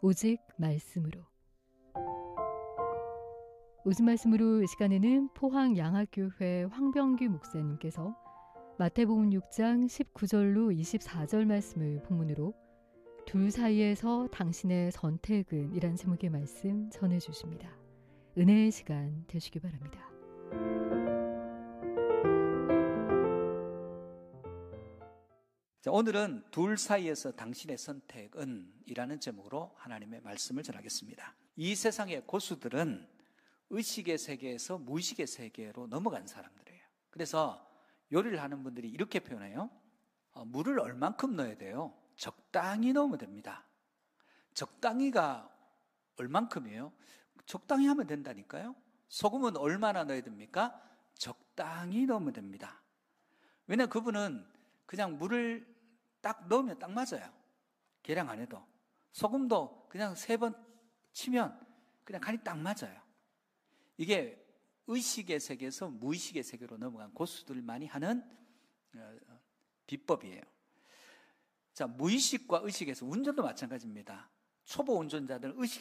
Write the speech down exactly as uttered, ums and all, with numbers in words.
오직 말씀으로. 오직 말씀으로 이 시간에는 포항 양학교회 황병규 목사님께서 마태복음 육 장 십구 절로 이십사 절 말씀을 본문으로 둘 사이에서 당신의 선택은 이란 제목의 말씀 전해주십니다. 은혜의 시간 되시기 바랍니다. 자, 오늘은 둘 사이에서 당신의 선택은 이라는 제목으로 하나님의 말씀을 전하겠습니다. 이 세상의 고수들은 의식의 세계에서 무의식의 세계로 넘어간 사람들이에요. 그래서 요리를 하는 분들이 이렇게 표현해요. 어, 물을 얼만큼 넣어야 돼요? 적당히 넣으면 됩니다. 적당히가 얼만큼이에요? 적당히 하면 된다니까요. 소금은 얼마나 넣어야 됩니까? 적당히 넣으면 됩니다. 왜냐하면 그분은 그냥 물을 딱 넣으면 딱 맞아요. 계량 안 해도. 소금도 그냥 세 번 치면 그냥 간이 딱 맞아요. 이게 의식의 세계에서 무의식의 세계로 넘어간 고수들만이 하는 비법이에요. 자, 무의식과 의식에서 운전도 마찬가지입니다. 초보 운전자들은 의식